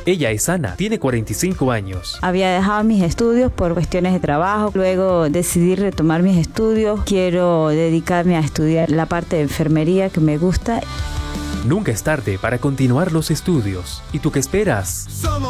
Ella es Ana, tiene 45 años. Había dejado mis estudios por cuestiones de trabajo, luego decidí retomar mis estudios. Quiero dedicarme a estudiar la parte de enfermería que me gusta. Nunca es tarde para continuar los estudios. ¿Y tú qué esperas?